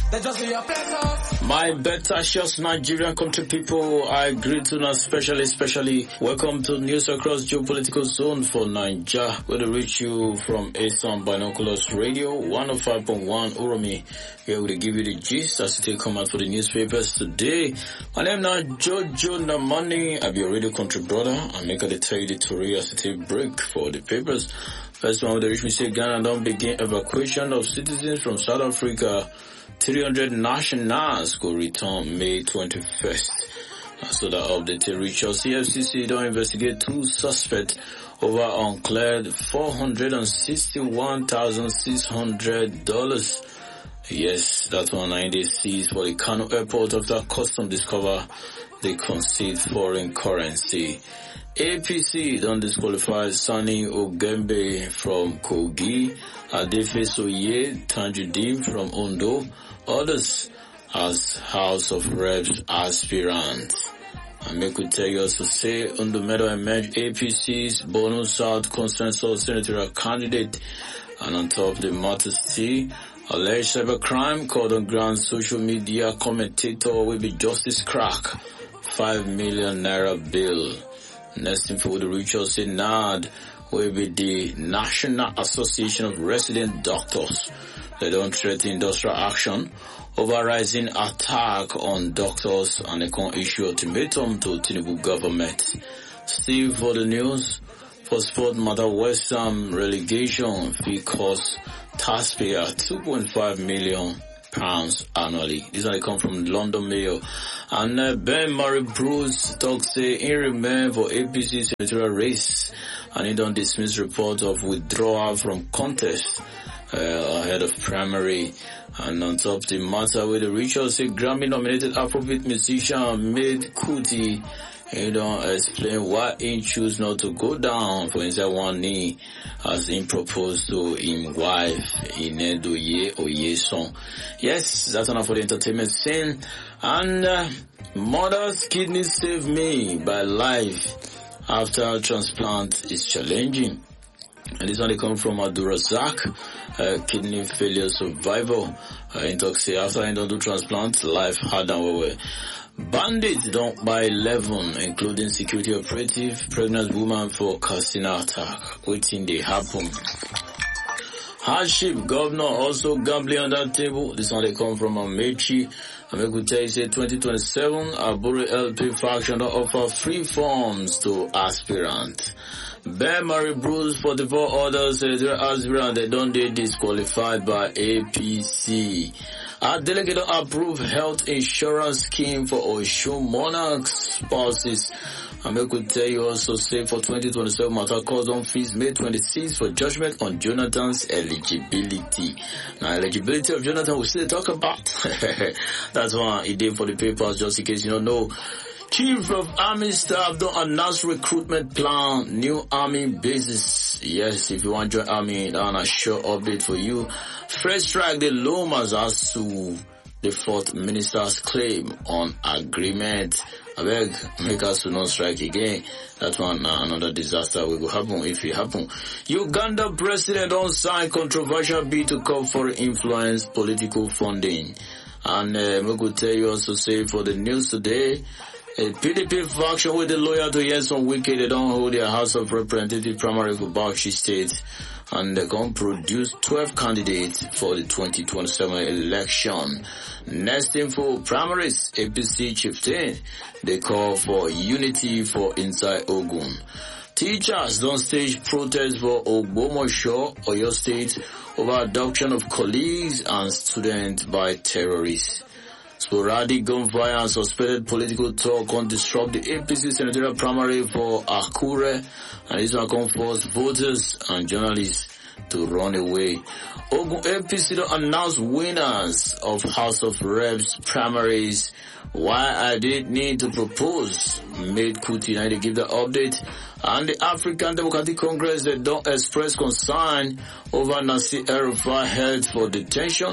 My betacious Nigerian country people, I greet you now especially welcome to News Across Geopolitical Zone for Nigeria, where they reach you from Eastern Binoculars Radio 105.1 Uromi. Here we give you the gist as they come out for the newspapers today. My name now Jojo Namani. I be your radio country brother. I make a tell you the story as they break for the papers. First one, they reach me say Ghana don't begin evacuation of citizens from South Africa. 300 nationals go return May 21st. So that update reach us. CFCC don't investigate 2 suspects over uncleared $461,600. Yes, that one they seized for the Kano airport after custom discover they concede foreign currency. APC don't disqualify Sani Ogembe from Kogi, Adefe Soye Tanjudim from Ondo, others as House of Reps aspirants. And make we tell you also say on the medal emerge APC's Bono South consensus senatorial candidate, and on top of the matter C, alleged cybercrime called on ground social media commentator will be justice crack, 5 million naira bill. Next info with the reach us in NAD will be the National Association of Resident Doctors. They don't threaten industrial action over rising attack on doctors, and they can issue ultimatum to Tinubu government. Still for the news, for sport matter, West Ham relegation fee cost taxpayer £2.5 million annually. These are they come from London Mail. And Ben Murray Bruce talks say he remain for APC senatorial race, and he don't dismiss report of withdrawal from contest ahead of primary. And on top of the matter with the Richard say Grammy nominated Afrobeat musician Made Kuti, he don't explain why he choose not to go down for inside one knee as he proposed to his wife Inedoye Oyeson. Yes, that's enough for the entertainment scene. And mother's kidney saved me by life after transplant is challenging. And this one come from Abdurazak, kidney failure survivor. In talk say after I don't do transplant, life hard and way. Bandits don't buy 11, including security operative, pregnant woman for casino attack. Waiting they happen. Hardship, governor also gambling on that table. This one they come from Amechi. And we could tell you say 2027, Aburi LP faction don't offer free forms to aspirants. Ben Murray Bruce, 44 others, they're aspirant, they don't get disqualified by APC. Our delegate approved health insurance scheme for Oshun monarchs spouses. And we could tell you also say for 2027 matter calls on fees May 26 for judgment on Jonathan's eligibility. Now eligibility of Jonathan we still talk about. That's why he did for the papers just in case you don't know. Chief of Army Staff don't announce recruitment plan, new army bases. Yes, if you want to join army, that's a sure update for you. Fresh strike the Lomas as to the fourth minister's claim on agreement. I beg, make us to not strike again. That one, another disaster will happen if it happen. Uganda president don't sign controversial bill to call for influence political funding. And we could tell you also say for the news today, a PDP faction with the lawyer to Yeson Wike, they don't hold their House of Representatives primary for Bauchi State, and they're going to produce 12 candidates for the 2027 election. Next info, primaries, APC chieftain, they call for unity for inside Ogun. Teachers don't stage protests for Ogbomosho, Oyo State, over adoption of colleagues and students by terrorists. Sporadic gunfire and suspected political talk can disrupt the APC senatorial primary for Akure, and this one can force voters and journalists to run away. Ogun APC don't announce winners of House of Reps primaries. Why I did need to propose Made Kuti, and they give the update. And the African Democratic Congress, they don't express concern over Nasir El-Rufai held for detention.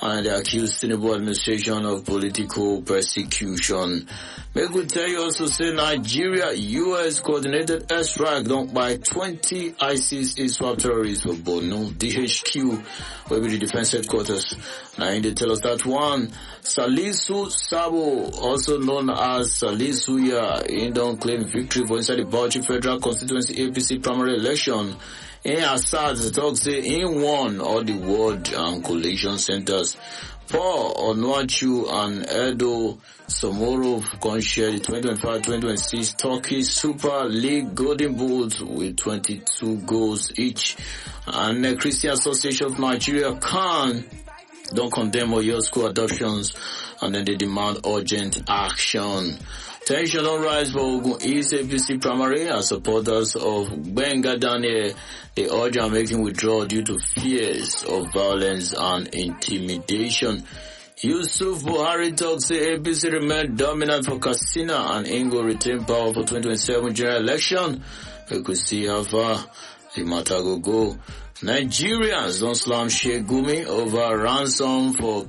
and they accused Tinubu administration of political persecution. Make we tell you also say Nigeria, US coordinated airstrike done by 20 ISIS ISWAP terrorists for Borno, DHQ, where be the defense headquarters. Now in they tell us that one, Salisu Sabo, also known as Salisuya, in don't claim victory for inside the Bauchi Federal Constituency APC primary election. In Assad, the talk say in won all the ward and collation centers. Paul Onuachu and Edo Somorov can share the 2025-2026 Turkey Super League Golden Boots with 22 goals each. And the Christian Association of Nigeria don't condemn Oyo school adoptions, and then they demand urgent action. Tension don't rise for Ogun East APC primary as supporters of Benga Daniel. They urge are making withdrawal due to fears of violence and intimidation. Yusuf Buhari talks say APC remain dominant for Katsina and Ingo retain power for 2027 general election. We could see how far the matter go. Nigerians don't slam Sheikh Gumi over ransom for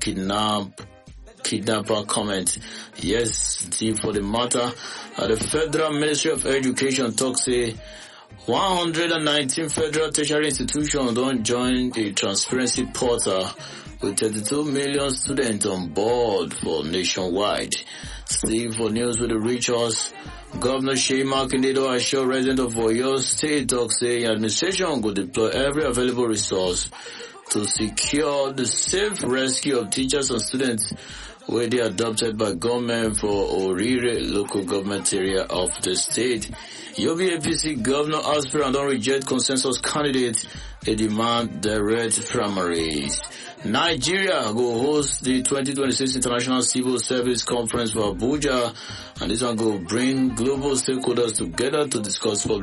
kidnapper comment. Yes, for the matter, the Federal Ministry of Education talks say 119 federal tertiary institutions don't join the transparency portal with 32 million students on board for nationwide. Steve for news with the reach us. Governor Shea Makinde assure residents of Oyo State talks say administration will deploy every available resource to secure the safe rescue of teachers and students where they adopted by government for Orire local government area of the state. Yobe APC governor aspirant don't reject consensus candidates. They demand direct primaries. Nigeria will host the 2026 International Civil Service Conference for Abuja, and this one will bring global stakeholders together to discuss public